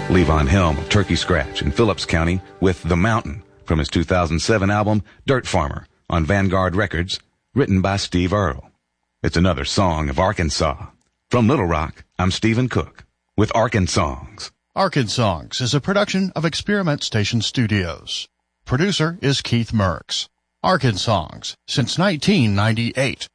Levon Helm of Turkey Scratch in Phillips County with The Mountain from his 2007 album Dirt Farmer on Vanguard Records, written by Steve Earle. It's another song of Arkansas. From Little Rock, I'm Stephen Cook with Arkansongs. Arkansongs is a production of Experiment Station Studios. Producer is Keith Merks. Arkansongs since 1998.